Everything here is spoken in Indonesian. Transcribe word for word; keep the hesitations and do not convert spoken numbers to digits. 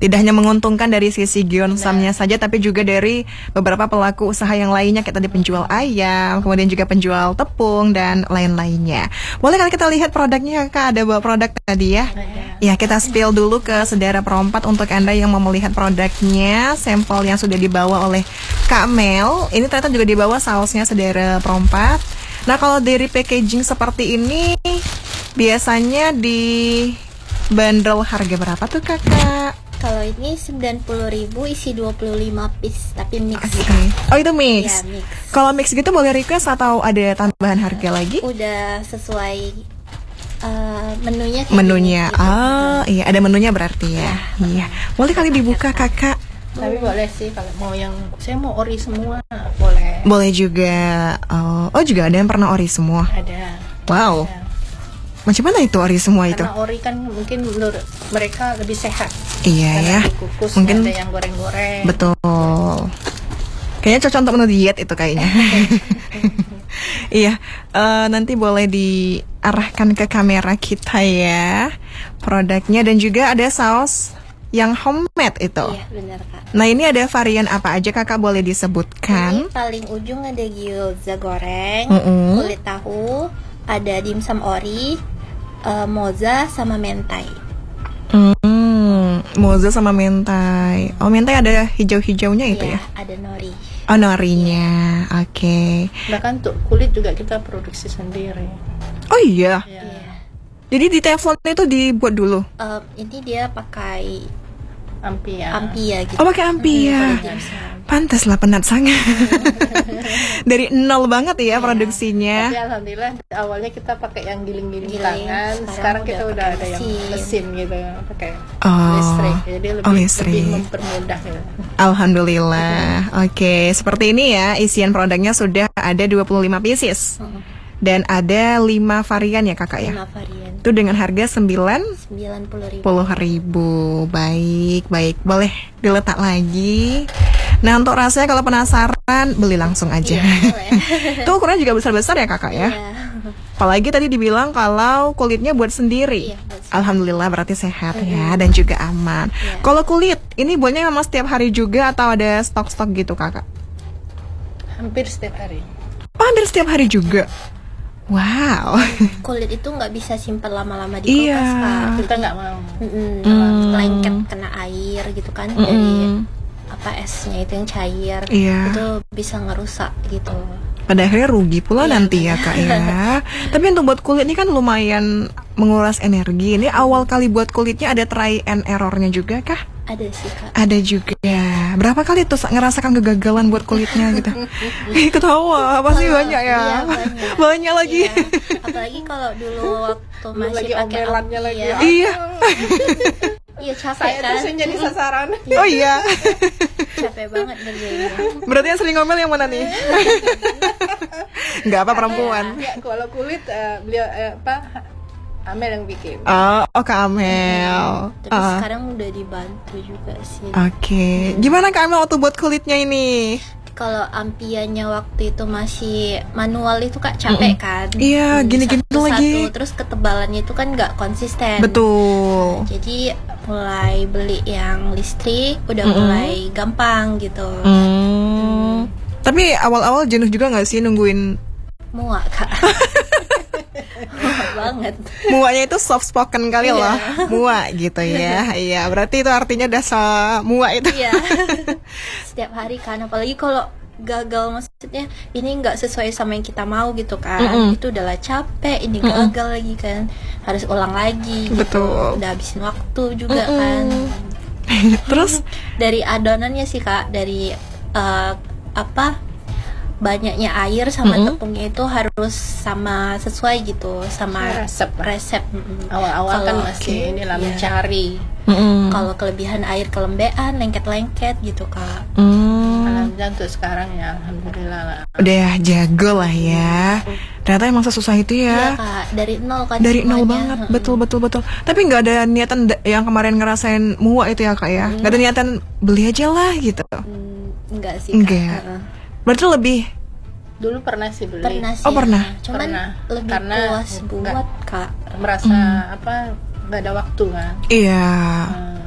Tidak hanya menguntungkan dari sisi Gyeonsamnya saja, tapi juga dari beberapa pelaku usaha yang lainnya, kayak tadi penjual ayam, kemudian juga penjual tepung dan lain-lainnya. Boleh kan kita lihat produknya, Kak? Ada bawa produk tadi ya? Ya, kita spill dulu ke Sedara Perompat untuk Anda yang mau melihat produknya. Sampel yang sudah dibawa oleh Kak Mel. Ini ternyata juga dibawa sausnya Sedara Perompat. Nah, kalau dari packaging seperti ini biasanya di bandrol harga berapa tuh, Kakak? Kalau ini sembilan puluh ribu isi dua puluh lima piece tapi mix. Okay. Oh, itu mix. Ya, mix. Kalau mix gitu boleh request atau ada tambahan harga lagi? Udah sesuai uh, menunya. Menunya. Gitu. Oh, iya, ada menunya berarti ya. Iya. Boleh kali dibuka, Kakak? Tapi boleh sih kalau mau yang saya mau ori semua, boleh. Boleh juga. Oh, oh juga ada yang pernah ori semua. Ada. Wow. Ada. Macam mana itu ori semua itu? Karena ori kan mungkin menurut mereka lebih sehat. Iya ya. Dikukus, Mungkin ada yang goreng-goreng. Betul. Kayaknya cocok untuk menu diet itu kayaknya. Iya, uh, nanti boleh diarahkan ke kamera kita ya produknya, dan juga ada saus yang homemade itu. Iya, benar, Kak. Nah, ini ada varian apa aja, Kakak, boleh disebutkan? Ini paling ujung ada gyoza goreng, Mm-mm. kulit tahu, ada dimsum ori, uh, moza sama mentai. Hmm, moza sama mentai. Oh, mentai ada hijau-hijaunya itu ya? Iya, ada nori. Oh, norinya. Oke. Bahkan untuk kulit juga kita produksi sendiri. Oh iya. Ya. Iya. Jadi di teflon itu dibuat dulu. Uh, ini dia pakai Ampia. ampia gitu. Oh, pakai ampia. Pantas lah penat sangat. Dari nol banget ya produksinya. Tapi alhamdulillah awalnya kita pakai yang giling-giling Giling, tangan. Sekarang, sekarang kita udah udah pakai ada yang mesin. mesin gitu, pakai Oh. listrik. Jadi lebih, Oh, listrik. lebih mempermudah gitu. Alhamdulillah. Oke, seperti ini ya isian produknya sudah ada dua puluh lima pieces. Dan ada lima varian ya, Kakak ya? lima varian. Itu dengan harga sembilan sembilan puluh ribu. puluh ribu. Baik, baik. Boleh diletak lagi. Nah, untuk rasanya kalau penasaran, beli langsung aja. Iya, Tuh ukurannya juga besar-besar ya, Kakak ya? Iya. Apalagi tadi dibilang kalau kulitnya buat sendiri. Iya, buat sendiri. Alhamdulillah berarti sehat ya, dan juga aman. Iya. Kalau kulit, ini buatnya memang setiap hari juga atau ada stok-stok gitu, Kakak? Hampir setiap hari. Oh, hampir setiap hari juga. Wow. Kulit itu nggak bisa simpan lama-lama di kulkas, Iya. Kak. Kita nggak mau. Mm-mm. Hmm. Lengket kena air gitu kan, Mm-mm. dari apa esnya itu yang cair, Iya. itu bisa ngerusak gitu. Pada akhirnya rugi pula Iya, nanti ya, benar. Kak ya. Tapi untuk buat kulit ini kan lumayan menguras energi. Ini awal kali buat kulitnya ada try and errornya juga kah? Ada sih, Kak. Ada juga. Berapa kali tuh ngerasakan kegagalan buat kulitnya gitu? Ih, ketawa, pasti Kalau- banyak ya. iya, banyak. Banyak lagi. Iya. Apalagi kalau dulu waktu Belum masih lagi pakai omelannya ampia. lagi ya. Iya. Iya, capek Saya kan. tuh sering jadi sasaran. Oh iya. Capek banget kerjanya. Berarti yang sering ngomel yang mana nih? Enggak apa perempuan. Ya, kalau kulit eh, beliau eh, apa Amel yang bikin. Oh, oh Kak Amel. Tapi Ah. sekarang udah dibantu juga sih. Oke. Gimana Kak Amel waktu buat kulitnya ini? Kalau ampianya waktu itu masih manual itu Kak capek kan. Iya, Hmm, gini-gini satu-satu. lagi. Terus ketebalannya itu kan nggak konsisten. Betul. Jadi mulai beli yang listrik udah Mm-mm. mulai gampang gitu. Hmm. Tapi awal-awal jenuh juga nggak sih nungguin? Muak Kak. Muak banget. Muaknya itu soft spoken kali Iya. loh. Muak gitu ya. Iya, berarti itu artinya udah so muak itu. Iya. Setiap hari kan, apalagi kalau gagal, maksudnya ini nggak sesuai sama yang kita mau gitu kan. Mm-mm. Itu udahlah capek, ini gagal lagi kan, harus ulang lagi gitu. Betul. Udah habisin waktu juga Mm-mm. kan. Terus Dari adonannya sih Kak, dari eh, apa banyaknya air sama Mm-mm. tepungnya itu harus sama sesuai gitu sama Resep. resep. Mm-mm. Awal-awal kan Kalau- masih inilah Iya. mencari. Mm-mm. Kalau kelebihan air kelembean, lengket-lengket gitu Kak. Hmm. Alhamdulillah untuk sekarang ya alhamdulillah lah. Udah jago lah ya. Ternyata emang sesusah itu Iya ya. Kak, dari nol kan Dari nol semuanya. banget, Mm-mm. betul betul betul. Tapi nggak ada niatan da- yang kemarin ngerasain muak itu ya Kak ya. Nggak ada niatan beli aja lah gitu. Hmm, enggak sih Kak. Enggak. Heeh. Berarti lebih. Dulu pernah sih beli. Pernah sih. Oh, pernah? Cuman Pernah. lebih Karena puas enggak. buat Kak. Merasa apa nggak ada waktu kan. Iya. Hmm,